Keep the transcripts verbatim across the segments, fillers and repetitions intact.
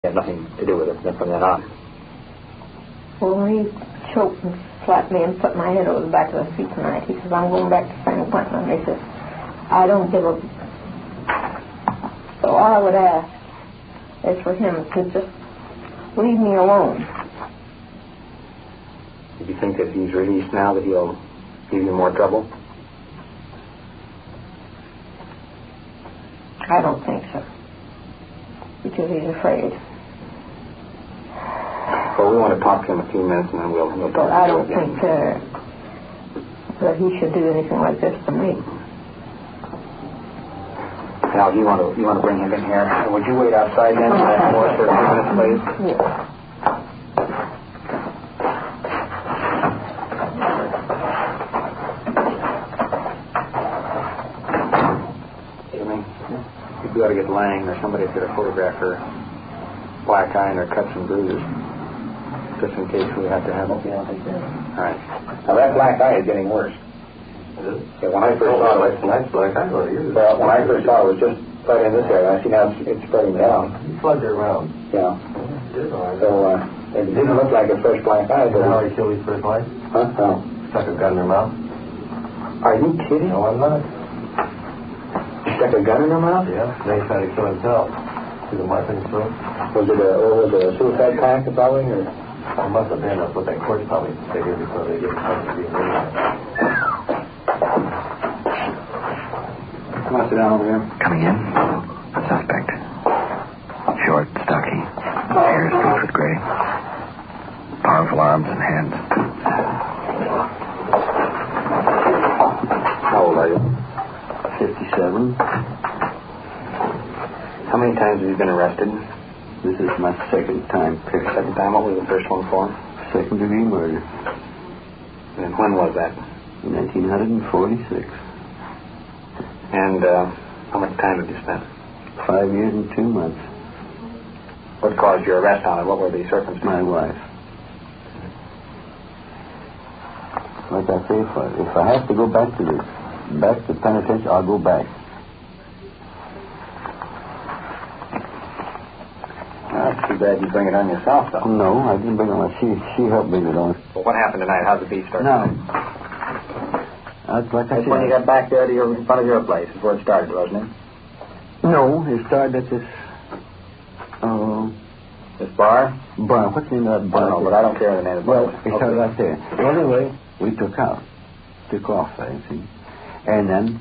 Had nothing to do with it from then on. Well, when he choked and slapped me and put my head over the back of the seat tonight, he says, I'm going back to San Quentin. And he says, I don't give a... So all I would ask is for him to just leave me alone. Do you think that he's released now that he'll give you more trouble? I don't think so. Because he's afraid. Well, we want to talk to him a few minutes and then we'll, we'll talk But I to don't him think uh, that he should do anything like this to me. Now, do you want to you want to bring him in here? And would you wait outside then for that for us for a few minutes, please? Yes. We ought to get Lang or somebody to photograph her black eye and her cuts and bruises, just in case we have to have it. Okay, I'll take that. All right. Now that black eye is getting worse. Is it? Yeah, when I first saw it, That's black eye. Well, when I first saw it, it was just right in this area. I see now it's, it's spreading down. You plugged it around. Yeah. Yeah. So uh, it didn't look like a fresh black eye. You But know how he killed his first wife? huh? No. Stuck a gun in her mouth. Are you kidding? No, I'm not. Stuck a gun in her mouth? Yeah. Then he tried to kill himself. See the mark in his throat? Was it a or was it a suicide pact probably? Or? It must have been. That's what that court probably figured before they did something to be real. Come on, sit down over here. Coming in, a suspect. Short, stocky, hair streaked with gray. Powerful arms and hands. How old are you? fifty-seven. How many times have you been arrested? This is my second time. Second time. What was the first one for? Second degree murder. And when was that? In nineteen forty-six. And uh, how much time did you spend? Five years and two months. What caused your arrest on it? What were the circumstances? My wife. Like I say, if I, if I have to go back to the back to the penitentiary, I'll go back. Well, that's too bad you bring it on yourself, though. No, I didn't bring it on. She she helped bring it on. Well, what happened tonight? How'd the beat start? No. That's like I That's said. when you got back there to your, in front of your place. Is where it started, wasn't it? No, it started at this. Uh, This bar? bar. What's the name of that bar? I don't know, but I don't care the name of the bar. Well, it started right there. Well, anyway, we took out, took off, I see, and then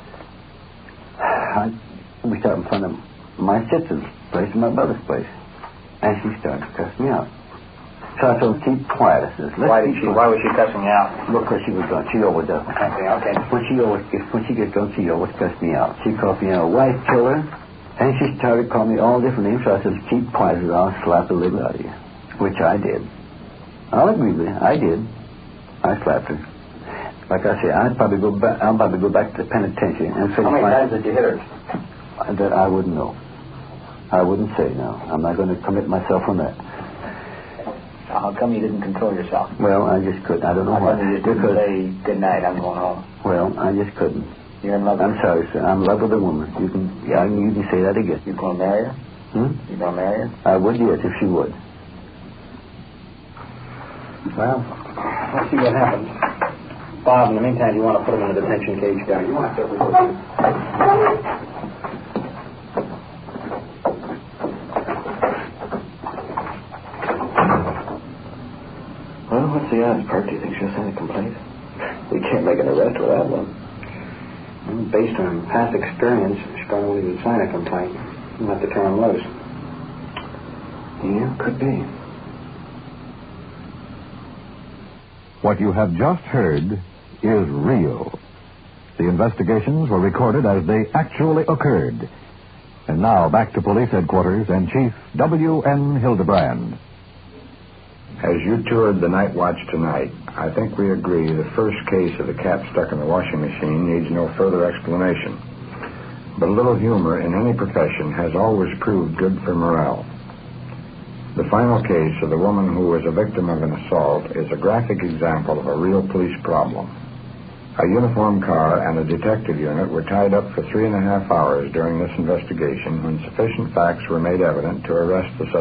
I, we started in front of my sister's place and my brother's place, and she started to cuss me out. So I told her, keep quiet. I said, let's Why did keep she? quiet. Why was she cussing you out? Because she was drunk. She always does. Okay, okay. When she always, if, when she gets drunk, she always cuss me out. She called me a wife killer, and she started calling me all different names. So I said, keep quiet, or I'll slap the living out of you, which I did. I'll agree with you. I did. I slapped her. Like I say, I'd probably go back. I'll probably go back to the penitentiary and finish How many my. times did you hit her? That I wouldn't know. I wouldn't say no. I'm not going to commit myself on that. How come you didn't control yourself? Well, I just couldn't. I don't know How why. come you just didn't Because, say, good night, I'm going home? well, I just couldn't. You're in love with I'm sorry, sir. I'm in love with a woman. You can, yeah, you can say that again. her? You going to marry her? Hmm? You going to marry her? I would, yes, if she would. Well, let's see what happens. Bob, in the meantime, you want to put him in the detention cage down. You want to Well, what's the odds, Park? Do you think she'll send a complaint? We can't make an arrest without one. Well, based on past experience, she probably would sign a complaint. You'll have to turn him loose. Yeah, could be. What you have just heard is real. The investigations were recorded as they actually occurred. And now back to police headquarters and Chief W N Hildebrand. As you toured the night watch tonight, I think we agree the first case of the cat stuck in the washing machine needs no further explanation. But a little humor in any profession has always proved good for morale. The final case of the woman who was a victim of an assault is a graphic example of a real police problem. A uniformed car and a detective unit were tied up for three and a half hours during this investigation when sufficient facts were made evident to arrest the suspect.